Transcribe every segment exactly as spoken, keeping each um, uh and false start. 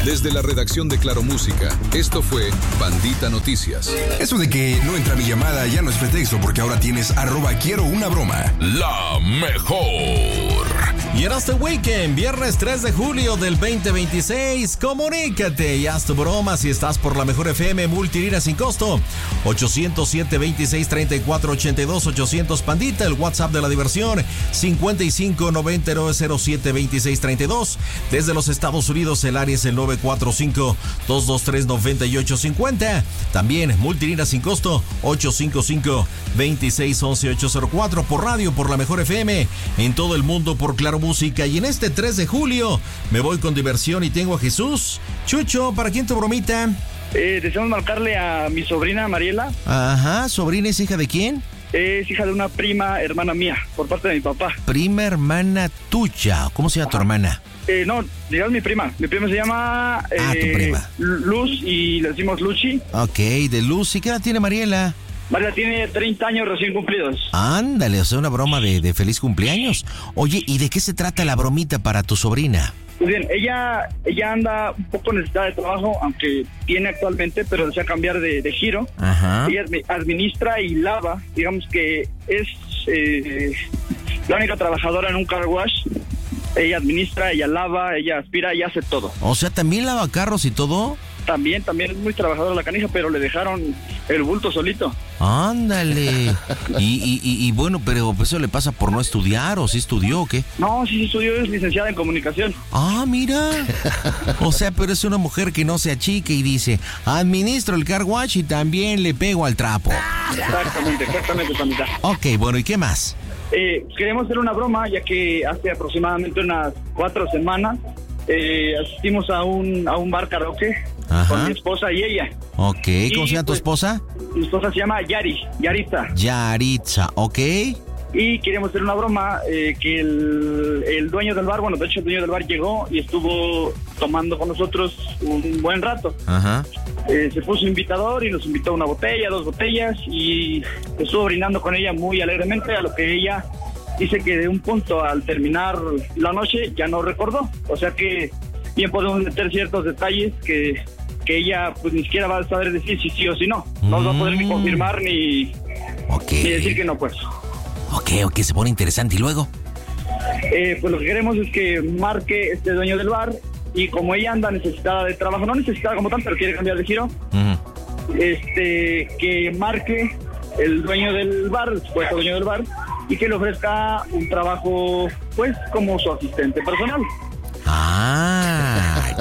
Desde la redacción de Claro Música, esto fue Pandita Noticias. Eso de que no entra mi llamada ya no es pretexto, porque ahora tienes arroba quiero una broma. La mejor. Y en este weekend, viernes tres de julio del veinte veintiséis, comunícate y haz tu broma si estás por la mejor F M multilínea sin costo. ochocientos siete, veintiséis, treinta y cuatro, ochenta y dos, ochocientos Pandita, el WhatsApp de la diversión, cincuenta y cinco, noventa y nueve, cero siete, veintiséis, treinta y dos. Desde los Estados Unidos, el área es el nueve cuatro cinco, dos dos tres, nueve ocho cinco cero. También multilínea sin costo, ocho cinco cinco, veintiséis, once, ochocientos cuatro. Por radio, por la mejor F M, en todo el mundo por Claro Música. Y en este tres de julio me voy con diversión y tengo a Jesús. Chucho, ¿para quién tu bromita? Eh, deseamos marcarle a mi sobrina Mariela. Ajá, ¿sobrina es hija de quién? Es hija de una prima hermana mía, por parte de mi papá. Prima hermana tuya. ¿Cómo se llama tu hermana? Eh, no, digamos mi prima. Mi prima se llama... Eh, ah, tu prima. Luz, y le decimos Luchi. Ok, de Luz. ¿Y qué edad tiene Mariela? Mariela tiene treinta años recién cumplidos. Ándale, o sea, una broma de, de feliz cumpleaños. Oye, ¿y de qué se trata la bromita para tu sobrina? Pues bien, ella ella anda un poco necesitada de trabajo, aunque tiene actualmente, pero desea cambiar de, de giro. Ajá. Ella administra y lava, digamos que es eh, la única trabajadora en un car wash. Ella administra, ella lava, ella aspira y hace todo. O sea, ¿también lava carros y todo? También, también es muy trabajadora la canija, pero le dejaron el bulto solito. Ándale. y, y, y, y bueno, pero eso le pasa por no estudiar, ¿o sí estudió o qué? No, sí, sí estudió, es licenciada en comunicación. Ah, mira. O sea, pero es una mujer que no se achique y dice, administro el car wash y también le pego al trapo. Exactamente, exactamente, Pandita. Ok, bueno, ¿y qué más? Eh, queremos hacer una broma, ya que hace aproximadamente unas cuatro semanas eh, asistimos a un, a un bar karaoke. Ajá. Con mi esposa y ella. Ok, ¿cómo y, se llama tu pues, esposa? Mi esposa se llama Yari, Yaritza. Yaritza, ok. Y queríamos hacer una broma, eh, que el, el dueño del bar, bueno, de hecho el dueño del bar llegó y estuvo tomando con nosotros un buen rato. Ajá. Eh, se puso invitador y nos invitó una botella, dos botellas, y estuvo brindando con ella muy alegremente, a lo que ella dice que de un punto al terminar la noche ya no recordó. O sea que bien podemos meter ciertos detalles que, que ella pues ni siquiera va a saber decir si sí o si no. No mm. va a poder ni confirmar ni, okay. ni decir que no, pues. Ok, ok, se pone interesante. ¿Y luego? Eh, pues lo que queremos es que marque este dueño del bar, y como ella anda necesitada de trabajo, no necesitada como tal, pero quiere cambiar de giro, uh-huh. este que marque el dueño del bar, el supuesto dueño del bar, y que le ofrezca un trabajo pues como su asistente personal. Ah,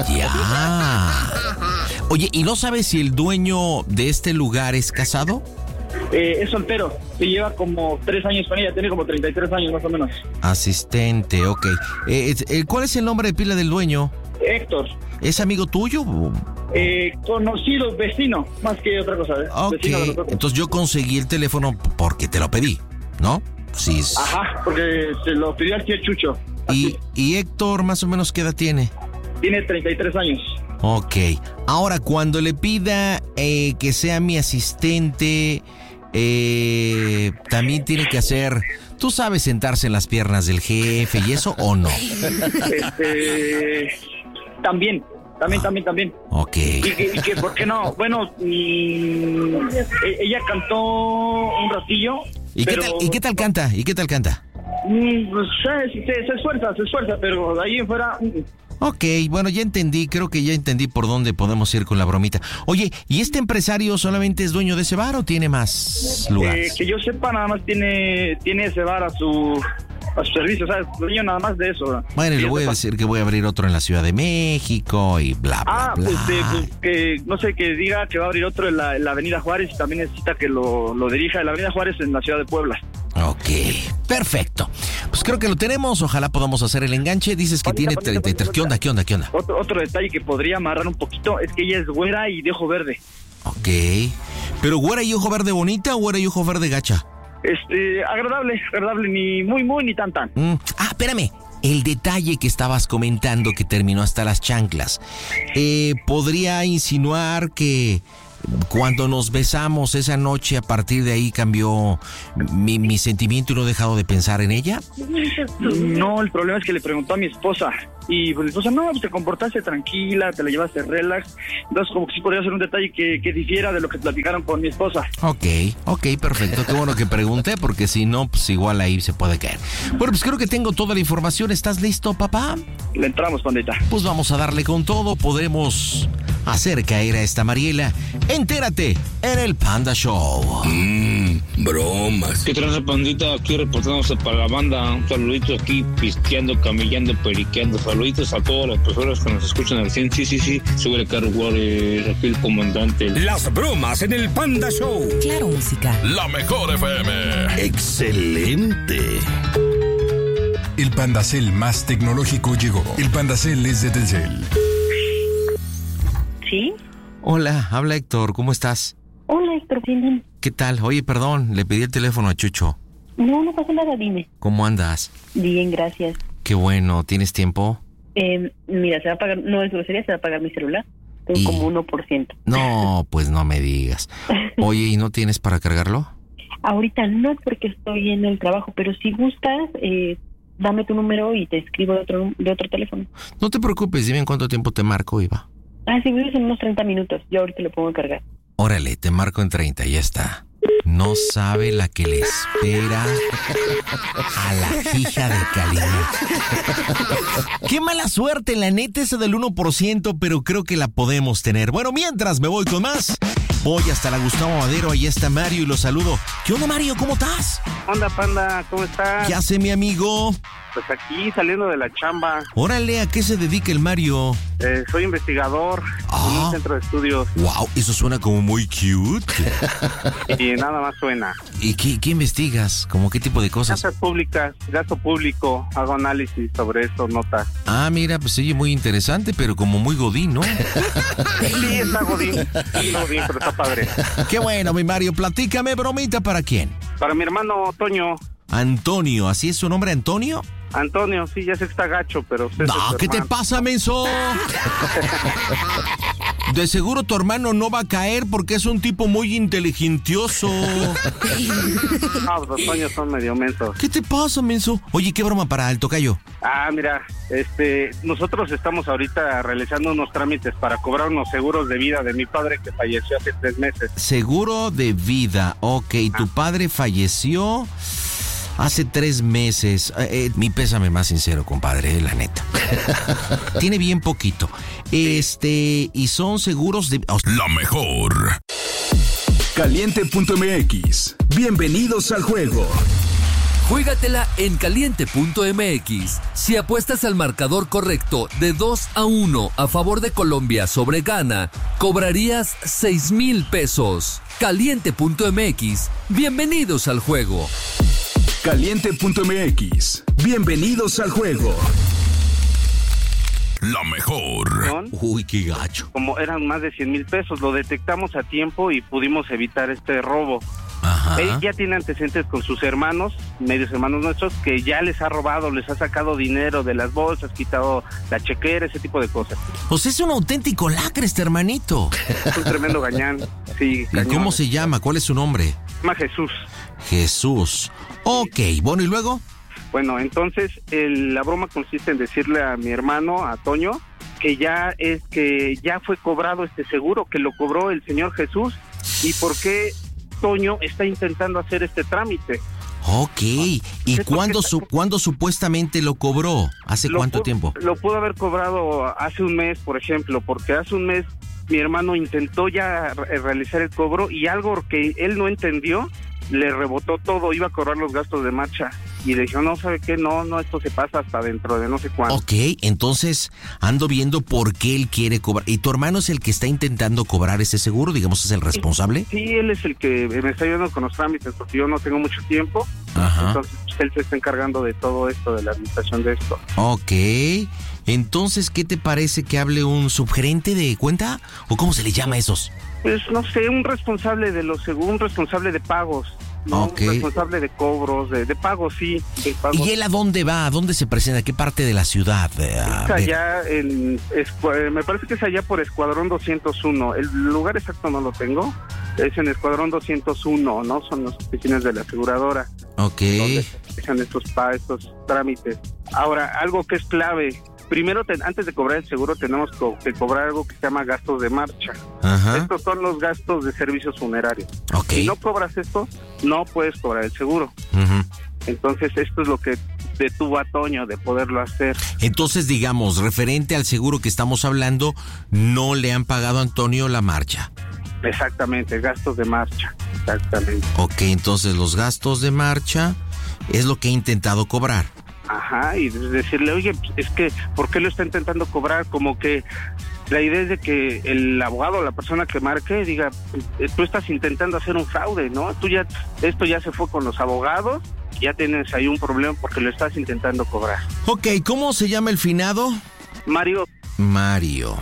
ya. Oye, ¿y no sabes si el dueño de este lugar es casado? Eh, es soltero, se lleva como tres años con ella, tiene como treinta y tres años más o menos. Asistente, ok. Eh, eh, ¿Cuál es el nombre de pila del dueño? Héctor. ¿Es amigo tuyo? Eh, conocido, vecino, más que otra cosa. ¿eh? Ok, entonces yo conseguí el teléfono porque te lo pedí, ¿no? Sí. Es... Ajá, porque se lo pidió al tío Chucho. ¿Y, ¿Y Héctor más o menos qué edad tiene? Tiene treinta y tres años. Ok, ahora cuando le pida eh, que sea mi asistente, eh, también tiene que hacer, tú sabes, sentarse en las piernas del jefe y eso, ¿o no? Este, también, también, ah, también, también. Ok. Y que, y que, ¿por qué no? Bueno, mmm, ella cantó un ratillo. ¿Y, pero... qué tal, ¿Y qué tal canta? ¿Y qué tal canta? Mm, pues, se, se, se esfuerza, se esfuerza, pero de ahí en fuera... Ok, bueno, ya entendí, creo que ya entendí por dónde podemos ir con la bromita. Oye, ¿y este empresario solamente es dueño de ese bar o tiene más lugares? Eh, que yo sepa, nada más tiene tiene ese bar a su a su servicio, o sea, es dueño nada más de eso. ¿No? Bueno, y le voy sepa. a decir que voy a abrir otro en la Ciudad de México y bla, bla, ah, bla. Pues, eh, pues que, no sé, que diga que va a abrir otro en la, en la Avenida Juárez, y también necesita que lo, lo dirija en la Avenida Juárez en la Ciudad de Puebla. Ok, perfecto. Pues creo que lo tenemos, ojalá podamos hacer el enganche. Dices que bonita, tiene treinta y tres. ¿Qué onda, qué onda, qué onda? Otro, otro detalle que podría amarrar un poquito es que ella es güera y de ojo verde. Ok, pero güera y ojo verde bonita o güera y ojo verde gacha? Este, agradable, agradable, ni muy, muy, ni tan, tan. Mm. Ah, espérame. El detalle que estabas comentando que terminó hasta las chanclas, eh, podría insinuar que Cuando nos besamos esa noche, a partir de ahí cambió mi, mi sentimiento y no he dejado de pensar en ella. No, el problema es que le preguntó a mi esposa y pues mi esposa, no, pues te comportaste tranquila, te la llevaste relax. Entonces como que sí podría ser un detalle que, que difiera de lo que platicaron con mi esposa. Ok, ok, perfecto. Qué bueno que pregunté, porque si no, pues igual ahí se puede caer. Bueno, pues creo que tengo toda la información. ¿Estás listo, papá? Le entramos, pandita. Pues vamos a darle con todo. Podremos hacer caer a esta Mariela. Entérate en el Panda Show. Mmm, bromas. ¿Qué traza, pandita? Aquí reportándose para la banda. Un saludito aquí, pisteando, camellando, periqueando. Saluditos a todas las personas que nos escuchan al cien. Sí, sí, sí. Sube Caro Juárez, aquí el comandante. Las bromas en el Panda Show. Claro, música. La mejor F M. Excelente. El Pandacel más tecnológico llegó. El Pandacel es de Telcel. ¿Sí? Hola, habla Héctor. ¿Cómo estás? Hola, Héctor, bien. ¿Qué tal? Oye, perdón, le pedí el teléfono a Chucho. No, no pasa nada, dime. ¿Cómo andas? Bien, gracias. Qué bueno. ¿Tienes tiempo? Eh, mira, se va a pagar, no es grosería, se va a pagar mi celular. Tengo Y- como uno por ciento. No, pues no me digas. Oye, ¿y no tienes para cargarlo? Ahorita no, porque estoy en el trabajo, pero si gustas, eh, dame tu número y te escribo de otro, de otro teléfono. No te preocupes, dime en cuánto tiempo te marco, Iba. Ah, sí, vives en unos treinta minutos. Yo ahorita lo pongo a cargar. Órale, te marco en treinta, ya está. No sabe la que le espera a la hija de Calina. Qué mala suerte, la neta, esa del uno por ciento, pero creo que la podemos tener. Bueno, mientras me voy con más, voy hasta la Gustavo Madero, ahí está Mario y lo saludo. ¿Qué onda, Mario? ¿Cómo estás? Onda, panda, ¿cómo estás? ¿Qué hace mi amigo? Pues aquí saliendo de la chamba. Órale, ¿a qué se dedica el Mario? Eh, soy investigador en Ah. un centro de estudios Wow, eso suena como muy cute. y nada más suena. ¿Y qué, qué investigas? ¿Cómo qué tipo de cosas? Casas públicas, gasto público, hago análisis sobre eso, notas. Ah, mira, pues oye, muy interesante, pero como muy godín, ¿no? Sí, está godín, está godín, pero está padre. Qué bueno, mi Mario, platícame, bromita, ¿para quién? Para mi hermano Toño, Antonio, ¿así es su nombre, Antonio? Antonio, sí, ya sé que está gacho, pero usted es No, su ¿qué te hermano. pasa, menso? De seguro tu hermano no va a caer porque es un tipo muy inteligentioso. No, los Toños son medio mensos. ¿Qué te pasa, menso? Oye, qué broma para el tocayo. Ah, mira, este, nosotros estamos ahorita realizando unos trámites para cobrar unos seguros de vida de mi padre que falleció hace tres meses. Seguro de vida, ok, tu padre falleció hace tres meses. Eh, eh, mi pésame más sincero, compadre, eh, la neta. Tiene bien poquito. Este, y son seguros de... oh, La mejor. Caliente punto m x. Bienvenidos al juego. Juégatela en caliente punto m x. Si apuestas al marcador correcto de dos a uno a favor de Colombia sobre Ghana, cobrarías seis mil pesos. caliente punto m x. Bienvenidos al juego. Caliente punto m x. Bienvenidos al juego. La mejor. ¿No? Uy, qué gacho. Como eran más de cien mil pesos, lo detectamos a tiempo y pudimos evitar este robo. Ajá. Él ya tiene antecedentes con sus hermanos, medios hermanos nuestros, que ya les ha robado, les ha sacado dinero de las bolsas, quitado la chequera, ese tipo de cosas. Pues es un auténtico lacre este hermanito. Es un tremendo gañán. Sí, ¿Y cómo se llama? ¿Cuál es su nombre? Se llama Jesús. Jesús. Ok, bueno, ¿y luego? Bueno, entonces el- la broma consiste en decirle a mi hermano, a Toño, que ya es que ya fue cobrado este seguro, que lo cobró el señor Jesús, y por qué Toño está intentando hacer este trámite. Ok, ¿y ¿Qué- por cuándo, qué- su, cuándo supuestamente lo cobró? ¿Hace Lo cuánto pu- tiempo? Lo pudo haber cobrado hace un mes, por ejemplo, porque hace un mes mi hermano intentó ya re- realizar el cobro y algo que él no entendió, le rebotó todo, iba a cobrar los gastos de marcha. Y le dijo, no, ¿sabe qué? No, no, esto se pasa hasta dentro de no sé cuándo. Ok, entonces ando viendo por qué él quiere cobrar. ¿Y tu hermano es el que está intentando cobrar ese seguro? Digamos, ¿es el responsable? Sí, él es el que me está ayudando con los trámites porque yo no tengo mucho tiempo. Ajá. Entonces pues, él se está encargando de todo esto, de la administración de esto. Ok, entonces, ¿qué te parece que hable un subgerente de cuenta? ¿O cómo se le llama a esos? Pues no sé, un responsable de los segu- un responsable de pagos. ¿no? Ok. Responsable de cobros, de, de pagos, sí, de pagos. ¿Y él a dónde va? ¿A dónde se presenta? ¿A qué parte de la ciudad? A Es ver. allá, en, escua- me parece que es allá por Escuadrón doscientos uno. El lugar exacto no lo tengo. Es en Escuadrón doscientos uno, ¿no? Son las oficinas de la aseguradora. Ok. Donde se realizan estos, pa- estos trámites. Ahora, algo que es clave. Primero, te- antes de cobrar el seguro, tenemos co- que cobrar algo que se llama gastos de marcha. Ajá. Estos son los gastos de servicios funerarios. Ok. Si no cobras esto, no puedes cobrar el seguro. Ujú. Entonces, esto es lo que detuvo a Toño de poderlo hacer. Entonces, digamos, referente al seguro que estamos hablando, no le han pagado a Antonio la marcha. Exactamente, gastos de marcha. Exactamente. Ok, entonces los gastos de marcha es lo que he intentado cobrar. Ajá, y decirle, oye, es que, ¿por qué lo está intentando cobrar? Como que la idea es de que el abogado o la persona que marque diga, tú estás intentando hacer un fraude, ¿no? Tú ya, esto ya se fue con los abogados, ya tienes ahí un problema porque lo estás intentando cobrar. Ok, ¿cómo se llama el finado? Mario, Mario.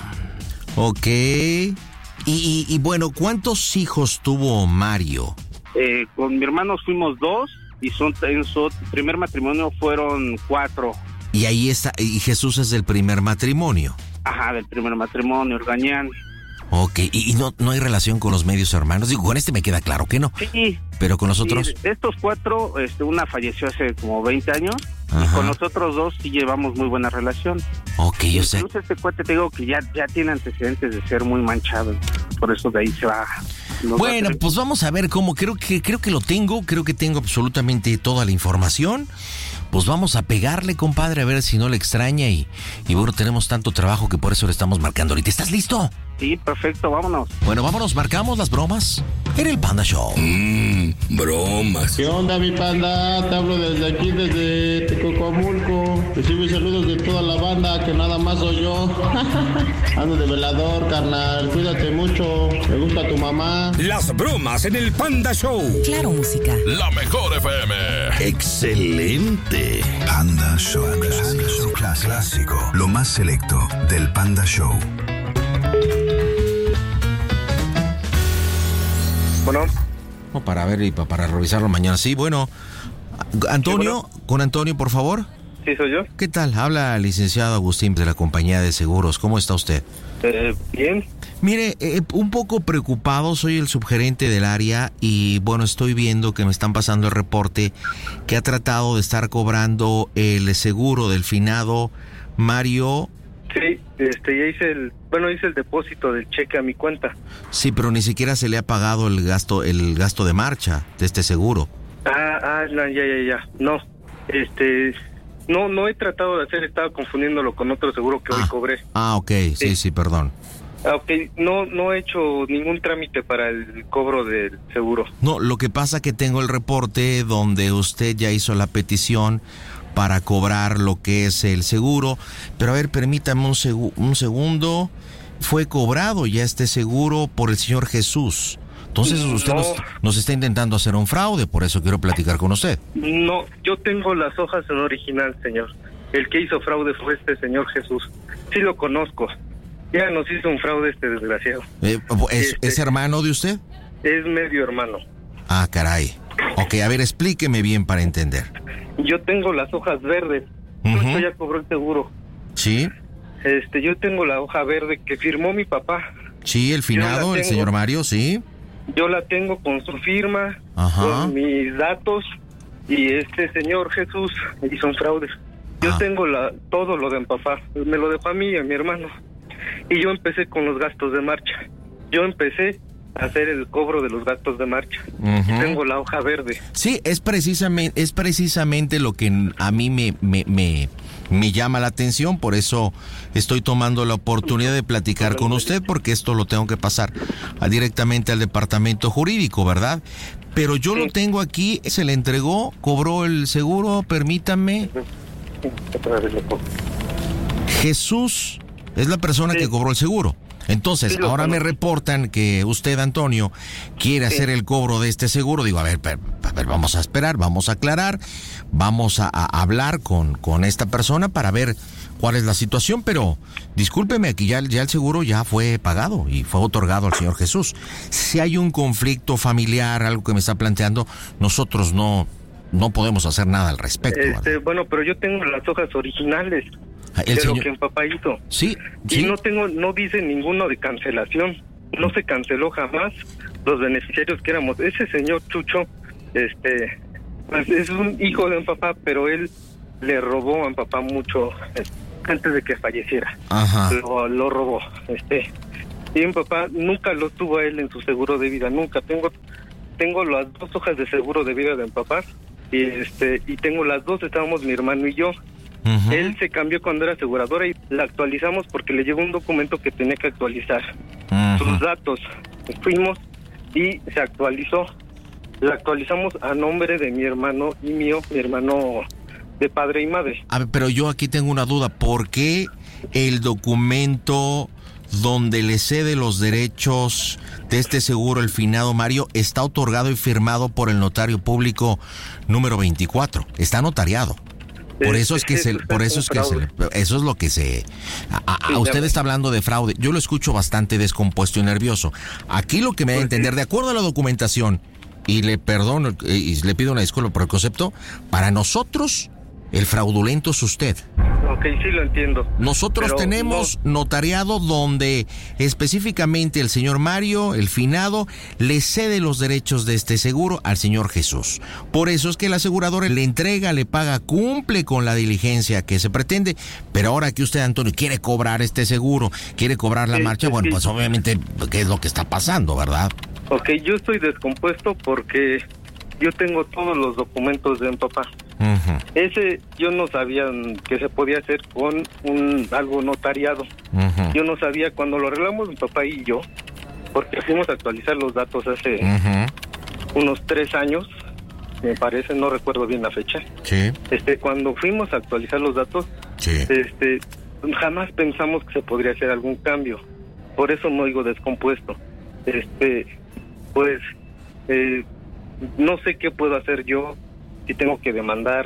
Ok. Y, y, y bueno, ¿cuántos hijos tuvo Mario? eh, con mi hermano fuimos dos y son, en su primer matrimonio fueron cuatro. Y ahí está, y Jesús es del primer matrimonio. Ajá, del primer matrimonio, el Gañán. Ok, y, y no, no hay relación con los medios hermanos. Digo, con este me queda claro que no. Sí. Pero con los otros. Sí, de estos cuatro, este, una falleció hace como veinte años. Ajá. Y con los otros dos sí llevamos muy buena relación. Ok, yo sé. Incluso este cuate, te digo que ya, ya tiene antecedentes de ser muy manchado. Por eso de ahí se va. nos va Bueno, a- pues vamos a ver cómo. Creo que, creo que lo tengo. Creo que tengo absolutamente toda la información. Pues vamos a pegarle, compadre, a ver si no le extraña. Y, y bueno, tenemos tanto trabajo que por eso le estamos marcando ahorita. ¿Estás listo? Sí, perfecto, vámonos. Bueno, vámonos, marcamos las bromas en el Panda Show. Mmm, bromas. ¿Qué onda, mi panda? Te hablo desde aquí, desde Tecocomulco. Recibo saludos de toda la banda, que nada más soy yo. Ando de velador, carnal. Cuídate mucho. Me gusta tu mamá. Las bromas en el Panda Show. Claro, música. La mejor F M. Excelente. Panda Show. Clásico. Lo más selecto del Panda Show. Bueno. No, para ver y pa- para revisarlo mañana. Sí, bueno. Antonio, con Antonio, por favor. Sí, soy yo. ¿Qué tal? Habla el licenciado Agustín de la compañía de seguros. ¿Cómo está usted? Eh, bien. Mire, eh, un poco preocupado, soy el subgerente del área y bueno, estoy viendo que me están pasando el reporte que ha tratado de estar cobrando el seguro del finado Mario. Sí, este, ya hice el, bueno, hice el depósito del cheque a mi cuenta. Sí, pero ni siquiera se le ha pagado el gasto, el gasto de marcha de este seguro. Ah, ah, no, ya, ya, ya, no, este, no, no he tratado de hacer, estaba confundiéndolo con otro seguro que hoy cobré. Ah, ok, sí, sí, sí, perdón. Ah, ok, no, no he hecho ningún trámite para el cobro del seguro. No, lo que pasa que tengo el reporte donde usted ya hizo la petición para cobrar lo que es el seguro, pero a ver, permítame un, segu- un segundo, fue cobrado ya este seguro por el señor Jesús. Entonces usted No. nos, nos está intentando hacer un fraude, por eso quiero platicar con usted. No, yo tengo las hojas en original, señor. El que hizo fraude fue este señor Jesús. Sí lo conozco. Ya nos hizo un fraude este desgraciado. Eh, ¿es, Este- ¿Es hermano de usted? Es medio hermano. Ah, caray. Ok, a ver, explíqueme bien para entender. Yo tengo las hojas verdes. Ujú. Esto ya cobró el seguro. ¿Sí? Este, yo tengo la hoja verde que firmó mi papá. Sí, el finado, Yo la el tengo. señor Mario, sí. Yo la tengo con su firma, Ajá. con mis datos, y este señor Jesús hizo un fraude. Yo Ah. tengo la todo lo de mi papá, me lo dejó a mí y a mi hermano. Y yo empecé con los gastos de marcha. Yo empecé a hacer el cobro de los gastos de marcha. Ujú. Tengo la hoja verde. Sí, es precisamente, es precisamente lo que a mí me, me, me, me llama la atención, por eso estoy tomando la oportunidad de platicar con usted, porque esto lo tengo que pasar a- directamente al departamento jurídico, ¿verdad? Pero yo lo tengo aquí, se le entregó, cobró el seguro, permítame. Jesús es la persona que cobró el seguro. Entonces, Sí, lo ahora me conozco. reportan que usted, Antonio, quiere hacer el cobro de este seguro. Digo, a ver, per- a ver, vamos a esperar, vamos a aclarar, vamos a, a hablar con, con esta persona para ver cuál es la situación, pero discúlpeme, aquí ya, ya el seguro ya fue pagado y fue otorgado al señor Jesús. Si hay un conflicto familiar, algo que me está planteando, nosotros no, no podemos hacer nada al respecto. Este, bueno, pero yo tengo las hojas originales el de señor... lo que mi papá hizo. Sí, y sí. no tengo, no dice ninguno de cancelación. No se canceló jamás los beneficiarios que éramos. Ese señor Chucho, este, pues es un hijo de mi papá, pero él le robó a mi papá mucho eh, antes de que falleciera. Ajá. Lo, lo robó, este. Y mi papá nunca lo tuvo a él en su seguro de vida, nunca. Tengo, tengo las dos hojas de seguro de vida de mi papá y este, y tengo las dos. Estábamos mi hermano y yo. Uh-huh. Él se cambió cuando era aseguradora y la actualizamos porque le llegó un documento que tenía que actualizar uh-huh. sus datos. Fuimos y se actualizó. La actualizamos a nombre de mi hermano y mío, mi hermano de padre y madre. A ver, pero yo aquí tengo una duda. ¿Por qué el documento donde le cede los derechos de este seguro el finado Mario está otorgado y firmado por el notario público número veinticuatro? Está notariado. Por eso es que se, por eso es que se, eso es lo que se, a, a usted está hablando de fraude. Yo lo escucho bastante descompuesto y nervioso. Aquí lo que me da a entender, de acuerdo a la documentación, y le perdono y le pido una disculpa por el concepto, para nosotros el fraudulento es usted. Ok, sí lo entiendo. Nosotros Pero tenemos no... notariado donde específicamente el señor Mario, el finado, le cede los derechos de este seguro al señor Jesús. Por eso es que el asegurador le entrega, le paga, cumple con la diligencia que se pretende. Pero ahora que usted, Antonio, quiere cobrar este seguro, quiere cobrar la sí, marcha, sí, bueno, sí. pues obviamente, ¿qué es lo que está pasando, verdad? Ok, yo estoy descompuesto porque yo tengo todos los documentos de mi papá. Uh-huh. Ese yo no sabía que se podía hacer con un algo notariado. Uh-huh. Yo no sabía cuando lo arreglamos mi papá y yo, porque fuimos a actualizar los datos hace uh-huh. unos tres años, me parece, no recuerdo bien la fecha. Sí. Este, cuando fuimos a actualizar los datos, sí. este, jamás pensamos que se podría hacer algún cambio. Por eso me oigo descompuesto. Este, pues, eh, no sé qué puedo hacer yo. Si tengo que demandar,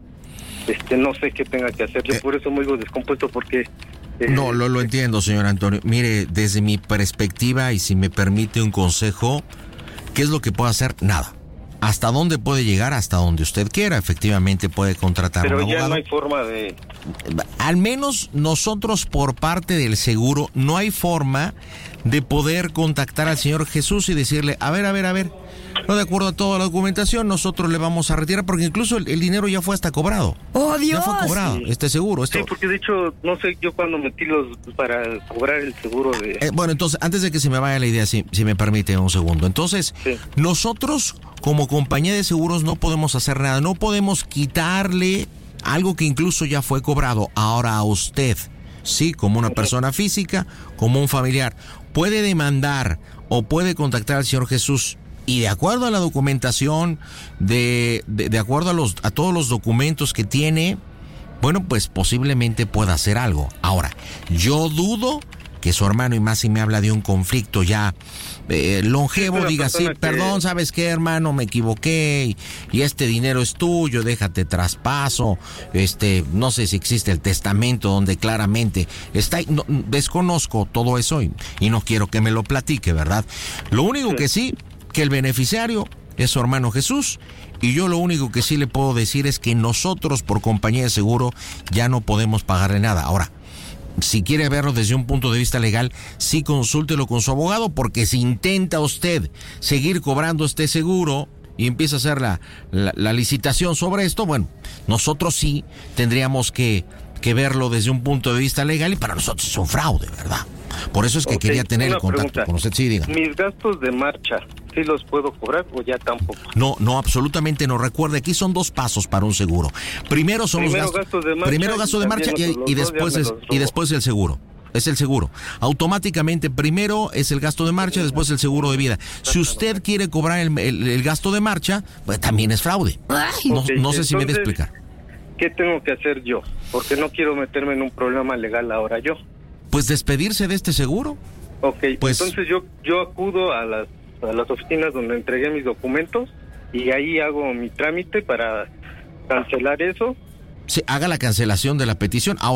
este, no sé qué tenga que hacer. Yo eh, por eso me oigo descompuesto porque... Eh, no, lo, lo entiendo, señor Antonio. Mire, desde mi perspectiva, y si me permite un consejo, ¿qué es lo que puedo hacer? Nada. ¿Hasta dónde puede llegar? Hasta donde usted quiera. Efectivamente puede contratar Pero un abogado. Pero ya no hay forma de... Al menos nosotros por parte del seguro no hay forma de poder contactar al señor Jesús y decirle, a ver, a ver, a ver, no de acuerdo a toda la documentación, nosotros le vamos a retirar, porque incluso el, el dinero ya fue hasta cobrado. ¡Oh, Dios! Ya fue cobrado, sí. este seguro. Esto... Sí, porque de hecho, no sé, yo cuando metí los para cobrar el seguro de... Eh, bueno, entonces, antes de que se me vaya la idea, si, si me permite un segundo. Entonces, sí. nosotros como compañía de seguros no podemos hacer nada, no podemos quitarle algo que incluso ya fue cobrado. Ahora a usted, sí, como una persona física, como un familiar, puede demandar o puede contactar al señor Jesús y de acuerdo a la documentación, de, de, de acuerdo a, los, a todos los documentos que tiene, bueno, pues posiblemente pueda hacer algo. Ahora, yo dudo que su hermano, y más si me habla de un conflicto ya eh, longevo, sí, diga, sí, que... perdón, ¿sabes qué, hermano? Me equivoqué y, y este dinero es tuyo, déjate traspaso. Este, no sé si existe el testamento donde claramente está, no, desconozco todo eso y, y no quiero que me lo platique, ¿verdad? Lo único sí. que sí, que el beneficiario es su hermano Jesús, y yo lo único que sí le puedo decir es que nosotros por compañía de seguro ya no podemos pagarle nada. Ahora, si quiere verlo desde un punto de vista legal, sí consúltelo con su abogado, porque si intenta usted seguir cobrando este seguro y empieza a hacer la, la, la licitación sobre esto, bueno, nosotros sí tendríamos que, que verlo desde un punto de vista legal, y para nosotros es un fraude, ¿verdad? Por eso es que okay, quería tener el contacto pregunta. con usted. Sí, diga. ¿Mis gastos de marcha sí los puedo cobrar o ya tampoco? No, no, absolutamente no. Recuerde, aquí son dos pasos para un seguro. Primero son primero los gastos, gastos de marcha. Primero gasto de marcha y, y, después es, y después el seguro. Es el seguro. Automáticamente primero es el gasto de marcha, después el seguro de vida. Si usted quiere cobrar el, el, el gasto de marcha, pues también es fraude. No, okay, no sé entonces, si me de explicar. ¿Qué tengo que hacer yo? Porque no quiero meterme en un problema legal ahora yo. Pues despedirse de este seguro. Ok, pues, entonces yo yo acudo a las a las oficinas donde entregué mis documentos y ahí hago mi trámite para cancelar eso. Sí, haga la cancelación de la petición. Ahora,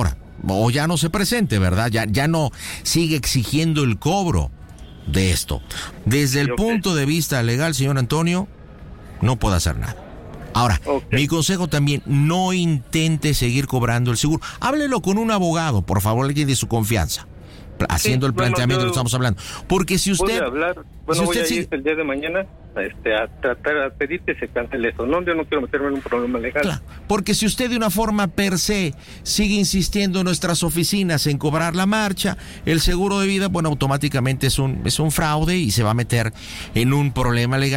o ya no se presente, ¿verdad? Ya, ya no sigue exigiendo el cobro de esto. Desde el okay. punto de vista legal, señor Antonio, no puede hacer nada. Ahora, okay. mi consejo también, no intente seguir cobrando el seguro. Háblelo con un abogado, por favor, alguien de su confianza, haciendo sí, el planteamiento bueno, que estamos hablando. Porque si usted... Voy a hablar, bueno, si usted voy a ir sigue... el día de mañana este, a tratar, a pedir que se cancele eso. No, yo no quiero meterme en un problema legal. Claro, porque si usted de una forma per se sigue insistiendo en nuestras oficinas en cobrar la marcha, el seguro de vida, bueno, automáticamente es un, es un fraude y se va a meter en un problema legal.